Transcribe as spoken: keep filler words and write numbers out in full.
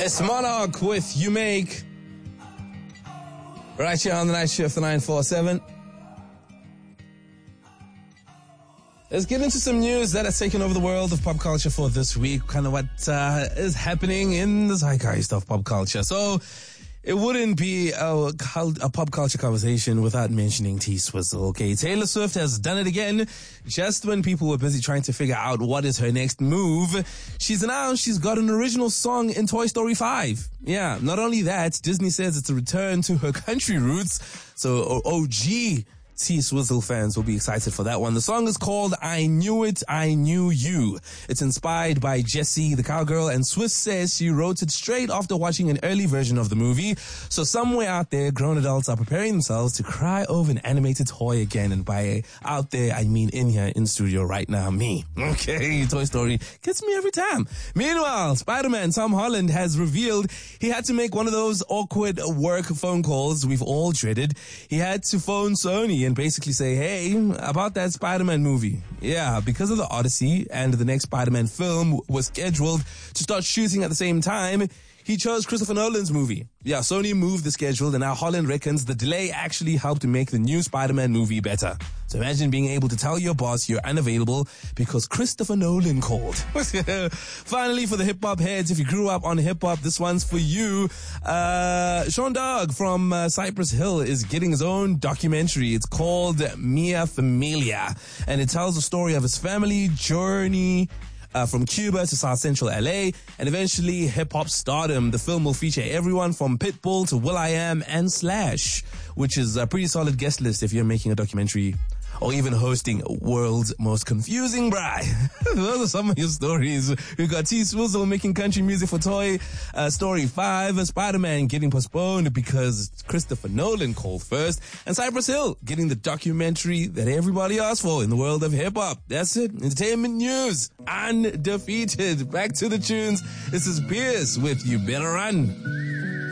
Yes, Monarch with You Make. Right here on the night shift, the nine four seven. Let's get into some news that has taken over the world of pop culture for this week. Kind of what uh, is happening in the zeitgeist of pop culture. So, it wouldn't be a, cult, a pop culture conversation without mentioning T-Swizzle. Okay, Taylor Swift has done it again. Just when people were busy trying to figure out what is her next move, she's announced she's got an original song in Toy Story five. Yeah, not only that, Disney says it's a return to her country roots. So O G T-Swizzle fans will be excited for that one. The song is called I Knew It, I Knew You. It's inspired by Jessie the Cowgirl, and Swift says she wrote it straight after watching an early version of the movie. So somewhere out there, grown adults are preparing themselves to cry over an animated toy again. And by out there, I mean in here, in studio right now, me. Okay, Toy Story gets me every time. Meanwhile, Spider-Man Tom Holland has revealed he had to make one of those awkward work phone calls we've all dreaded. He had to phone Sony and basically say, hey, about that Spider-Man movie. Yeah, because of the Odyssey and the next Spider-Man film was scheduled to start shooting at the same time, he chose Christopher Nolan's movie. Yeah, Sony moved the schedule, and now Holland reckons the delay actually helped to make the new Spider-Man movie better. So imagine being able to tell your boss you're unavailable because Christopher Nolan called. Finally, for the hip-hop heads, if you grew up on hip-hop, this one's for you. Uh, Sean Dogg from uh, Cypress Hill is getting his own documentary. It's called Mia Familia, and it tells the story of his family journey Uh, from Cuba to South Central L A, and eventually hip-hop stardom. The film will feature everyone from Pitbull to will.i.am and Slash, which is a pretty solid guest list if you're making a documentary or even hosting World's Most Confusing Bri. Those are some of your stories. We've got T-Swizzle making country music for Toy uh, Story five, Spider-Man getting postponed because Christopher Nolan called first, and Cypress Hill getting the documentary that everybody asked for in the world of hip-hop. That's it. Entertainment news. Undefeated. Back to the tunes. This is Pierce with You Better Run.